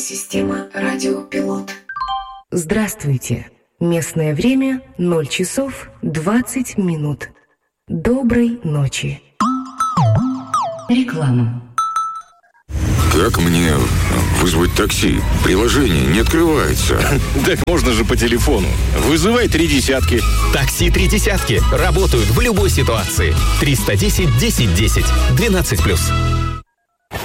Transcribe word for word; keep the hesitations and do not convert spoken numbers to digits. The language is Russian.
Система радиопилот. Здравствуйте. Местное время ноль часов двадцать минут. Доброй ночи. Реклама. Как мне вызвать такси? Приложение не открывается. Так можно же по телефону. Вызывай три десятки. Такси три десятки. Работают в любой ситуации. триста десять десять десять. двенадцать плюс.